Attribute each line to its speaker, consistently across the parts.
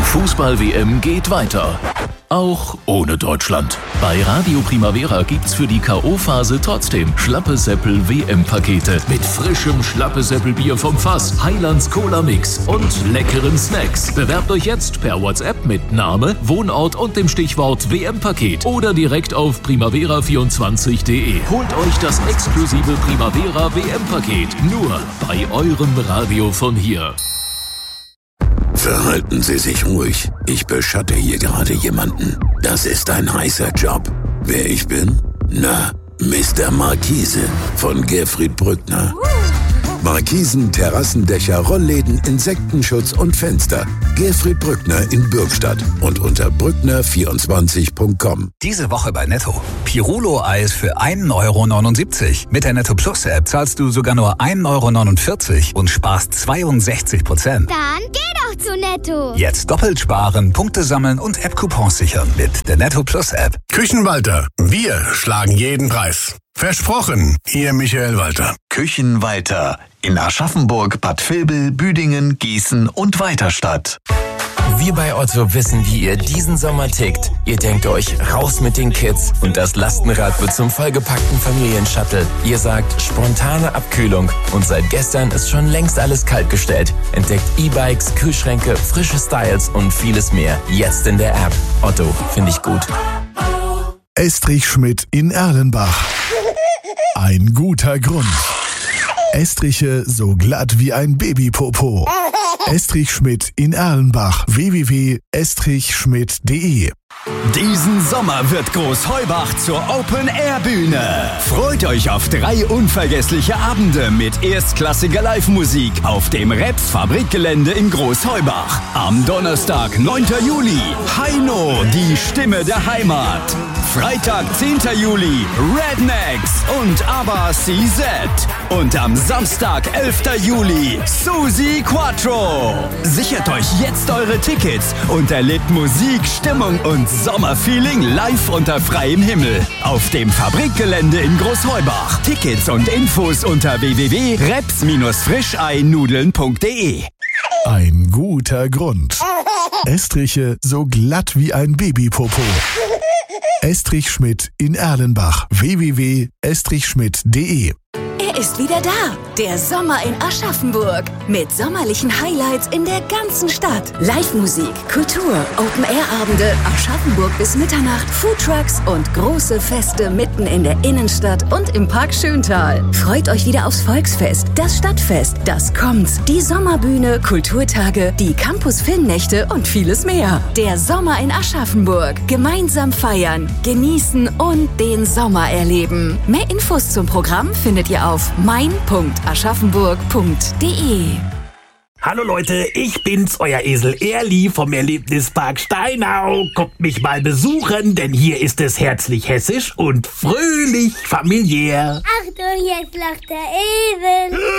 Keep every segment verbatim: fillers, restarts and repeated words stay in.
Speaker 1: Fußball-W M geht weiter. Auch ohne Deutschland. Bei Radio Primavera gibt's für die K O-Phase trotzdem Schlappe-Seppel-W M-Pakete mit frischem Schlappe-Seppel-Bier vom Fass, Heilands Cola-Mix und leckeren Snacks. Bewerbt euch jetzt per WhatsApp mit Name, Wohnort und dem Stichwort W M-Paket oder direkt auf primavera vierundzwanzig punkt de. Holt euch das exklusive Primavera W M-Paket nur bei eurem Radio von hier.
Speaker 2: Verhalten Sie sich ruhig. Ich beschatte hier gerade jemanden. Das ist ein heißer Job. Wer ich bin? Na, Mister Markise von Gerfried Brückner. Markisen, Terrassendächer, Rollläden, Insektenschutz und Fenster. Gerfried Brückner in Bürgstadt und unter brückner vierundzwanzig punkt com.
Speaker 3: Diese Woche bei Netto. Pirulo-Eis für ein Euro neunundsiebzig. Mit der Netto Plus App zahlst du sogar nur ein Euro neunundvierzig und sparst zweiundsechzig Prozent.
Speaker 4: Dann geh doch zu Netto.
Speaker 3: Jetzt doppelt sparen, Punkte sammeln und App-Coupons sichern mit der Netto Plus App.
Speaker 5: Küchenwalter, wir schlagen jeden Preis. Versprochen, Ihr Michael Walter.
Speaker 6: Küchenwalter in Aschaffenburg, Bad Vilbel, Büdingen, Gießen und Weiterstadt.
Speaker 7: Wir bei Otto wissen, wie ihr diesen Sommer tickt. Ihr denkt euch, raus mit den Kids und das Lastenrad wird zum vollgepackten Familienshuttle. Ihr sagt, spontane Abkühlung und seit gestern ist schon längst alles kaltgestellt. Entdeckt E-Bikes, Kühlschränke, frische Styles und vieles mehr. Jetzt in der App. Otto, finde ich gut.
Speaker 8: Estrich Schmidt in Erlenbach. Ein guter Grund. Estriche so glatt wie ein Babypopo. Estrich Schmidt in Erlenbach. w w w punkt estrich schmidt punkt de.
Speaker 9: Diesen Sommer wird Großheubach zur Open-Air-Bühne. Freut euch auf drei unvergessliche Abende mit erstklassiger Live-Musik auf dem Reps-Fabrikgelände in Großheubach. Am Donnerstag, neunten Juli, Heino, die Stimme der Heimat. Freitag, zehnten Juli, Rednecks und ABBA C Z. Und am Samstag, elften Juli, Susi Quattro. Sichert euch jetzt eure Tickets und erlebt Musik, Stimmung und Sommerfeeling live unter freiem Himmel auf dem Fabrikgelände in Großheubach. Tickets und Infos unter w w w punkt reps frischeinudeln punkt de.
Speaker 8: Ein guter Grund. Estriche so glatt wie ein Babypopo. Estrich Schmidt in Erlenbach. w w w punkt estrich schmidt punkt de.
Speaker 10: Er ist wieder da, der Sommer in Aschaffenburg. Mit sommerlichen Highlights in der ganzen Stadt. Live-Musik, Kultur, Open-Air-Abende, Aschaffenburg bis Mitternacht, Foodtrucks und große Feste mitten in der Innenstadt und im Park Schöntal. Freut euch wieder aufs Volksfest, das Stadtfest, das kommt, die Sommerbühne, Kulturtage, die Campus-Filmnächte und vieles mehr. Der Sommer in Aschaffenburg. Gemeinsam feiern, genießen und den Sommer erleben. Mehr Infos zum Programm findet ihr auf mein punkt aschaffenburg punkt de.
Speaker 11: Hallo Leute, ich bin's, euer Esel Erli vom Erlebnispark Steinau. Kommt mich mal besuchen, denn hier ist es herzlich hessisch und fröhlich familiär.
Speaker 4: Achtung, jetzt lacht der Esel.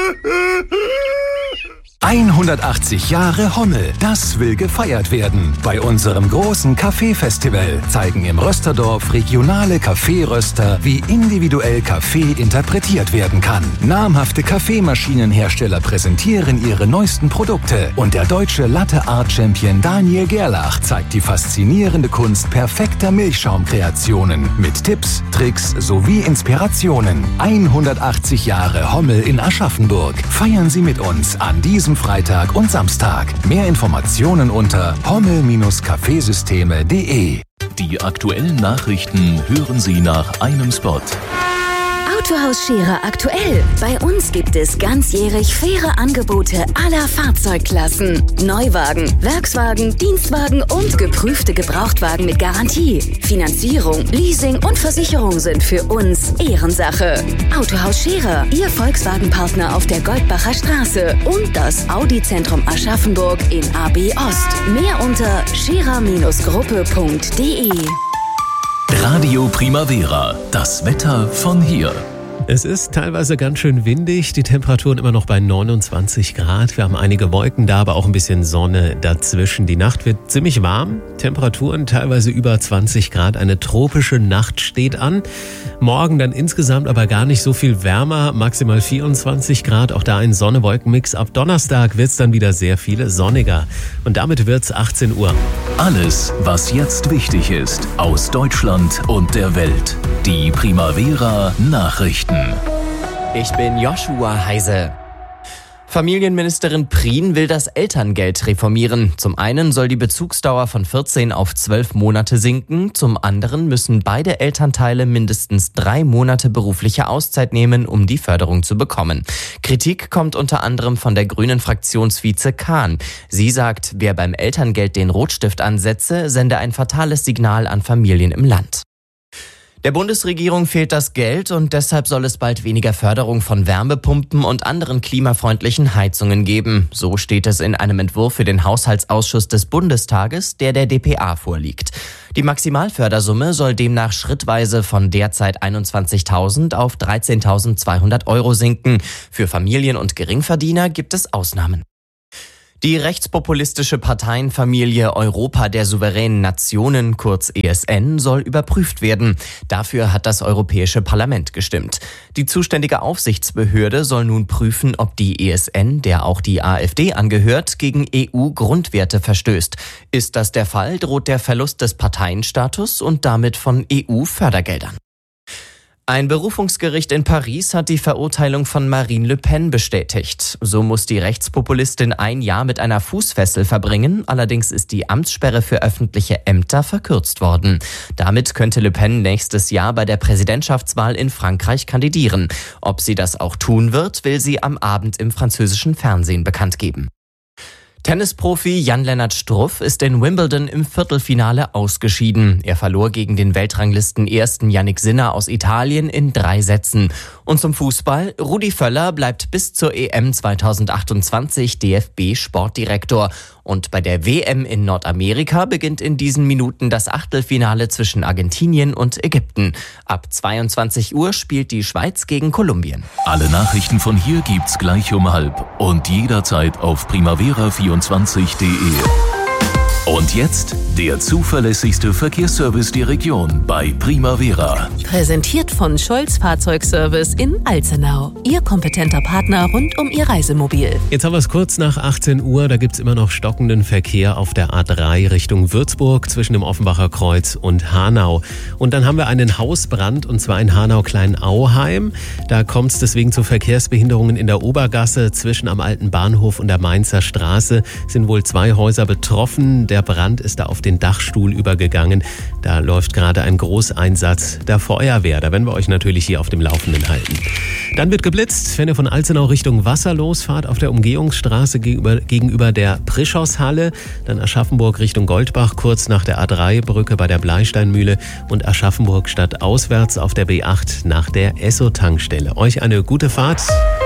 Speaker 3: hundertachtzig Jahre Hommel, das will gefeiert werden. Bei unserem großen Kaffeefestival zeigen im Rösterdorf regionale Kaffeeröster, wie individuell Kaffee interpretiert werden kann. Namhafte Kaffeemaschinenhersteller präsentieren ihre neuesten Produkte und der deutsche Latte-Art-Champion Daniel Gerlach zeigt die faszinierende Kunst perfekter Milchschaumkreationen mit Tipps, Tricks sowie Inspirationen. hundertachtzig Jahre Hommel in Aschaffenburg. Feiern Sie mit uns an diesem Freitag und Samstag. Mehr Informationen unter hommel kaffeesysteme punkt de.
Speaker 1: Die aktuellen Nachrichten hören Sie nach einem Spot.
Speaker 10: Autohaus Scherer aktuell. Bei uns gibt es ganzjährig faire Angebote aller Fahrzeugklassen. Neuwagen, Werkswagen, Dienstwagen und geprüfte Gebrauchtwagen mit Garantie. Finanzierung, Leasing und Versicherung sind für uns Ehrensache. Autohaus Scherer, Ihr Volkswagen-Partner auf der Goldbacher Straße und das Audi-Zentrum Aschaffenburg in A B Ost. Mehr unter scherer Gruppe punkt de.
Speaker 1: Radio Primavera, das Wetter von hier.
Speaker 12: Es ist teilweise ganz schön windig, die Temperaturen immer noch bei neunundzwanzig Grad. Wir haben einige Wolken da, aber auch ein bisschen Sonne dazwischen. Die Nacht wird ziemlich warm, Temperaturen teilweise über zwanzig Grad. Eine tropische Nacht steht an. Morgen dann insgesamt aber gar nicht so viel wärmer, maximal vierundzwanzig Grad. Auch da ein Sonne-Wolken-Mix. Ab Donnerstag wird es dann wieder sehr viel sonniger. Und damit wird es achtzehn Uhr.
Speaker 1: Alles, was jetzt wichtig ist, aus Deutschland und der Welt. Die Primavera Nachrichten.
Speaker 13: Ich bin Joshua Heise. Familienministerin Prien will das Elterngeld reformieren. Zum einen soll die Bezugsdauer von vierzehn auf zwölf Monate sinken. Zum anderen müssen beide Elternteile mindestens drei Monate berufliche Auszeit nehmen, um die Förderung zu bekommen. Kritik kommt unter anderem von der grünen Fraktionsvize Kahn. Sie sagt, wer beim Elterngeld den Rotstift ansetze, sende ein fatales Signal an Familien im Land. Der Bundesregierung fehlt das Geld und deshalb soll es bald weniger Förderung von Wärmepumpen und anderen klimafreundlichen Heizungen geben. So steht es in einem Entwurf für den Haushaltsausschuss des Bundestages, der der D P A vorliegt. Die Maximalfördersumme soll demnach schrittweise von derzeit einundzwanzigtausend auf dreizehntausendzweihundert Euro sinken. Für Familien und Geringverdiener gibt es Ausnahmen. Die rechtspopulistische Parteienfamilie Europa der souveränen Nationen, kurz E S N, soll überprüft werden. Dafür hat das Europäische Parlament gestimmt. Die zuständige Aufsichtsbehörde soll nun prüfen, ob die E S N, der auch die AfD angehört, gegen E U-Grundwerte verstößt. Ist das der Fall, droht der Verlust des Parteienstatus und damit von E U-Fördergeldern. Ein Berufungsgericht in Paris hat die Verurteilung von Marine Le Pen bestätigt. So muss die Rechtspopulistin ein Jahr mit einer Fußfessel verbringen. Allerdings ist die Amtssperre für öffentliche Ämter verkürzt worden. Damit könnte Le Pen nächstes Jahr bei der Präsidentschaftswahl in Frankreich kandidieren. Ob sie das auch tun wird, will sie am Abend im französischen Fernsehen bekannt geben. Tennisprofi Jan-Lennart Struff ist in Wimbledon im Viertelfinale ausgeschieden. Er verlor gegen den Weltranglisten-Ersten Jannik Sinner aus Italien in drei Sätzen. Und zum Fußball: Rudi Völler bleibt bis zur E M zweitausendachtundzwanzig D F B-Sportdirektor. Und bei der W M in Nordamerika beginnt in diesen Minuten das Achtelfinale zwischen Argentinien und Ägypten. Ab zweiundzwanzig Uhr spielt die Schweiz gegen Kolumbien.
Speaker 1: Alle Nachrichten von hier gibt's gleich um halb und jederzeit auf primavera vierundzwanzig punkt de. Und jetzt der zuverlässigste Verkehrsservice der Region bei Primavera.
Speaker 14: Präsentiert von Scholz Fahrzeugservice in Alzenau. Ihr kompetenter Partner rund um Ihr Reisemobil.
Speaker 12: Jetzt haben wir es kurz nach achtzehn Uhr. Da gibt es immer noch stockenden Verkehr auf der A drei Richtung Würzburg zwischen dem Offenbacher Kreuz und Hanau. Und dann haben wir einen Hausbrand, und zwar in Hanau-Kleinauheim. Da kommt es deswegen zu Verkehrsbehinderungen in der Obergasse. Zwischen am Alten Bahnhof und der Mainzer Straße sind wohl zwei Häuser betroffen. Der Brand ist da auf den Dachstuhl übergegangen. Da läuft gerade ein Großeinsatz der Feuerwehr. Da werden wir euch natürlich hier auf dem Laufenden halten. Dann wird geblitzt, wenn ihr von Alzenau Richtung Wasserlos fahrt, auf der Umgehungsstraße gegenüber, gegenüber der Prischhaushalle. Dann Aschaffenburg Richtung Goldbach, kurz nach der A drei Brücke bei der Bleisteinmühle und Aschaffenburg stadtauswärts auf der B acht nach der Esso-Tankstelle. Euch eine gute Fahrt.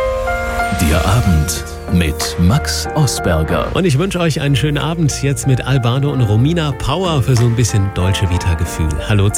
Speaker 1: Der Abend mit Max Osberger.
Speaker 12: Und ich wünsche euch einen schönen Abend jetzt mit Albano und Romina Power für so ein bisschen Dolce Vita Gefühl. Hallo.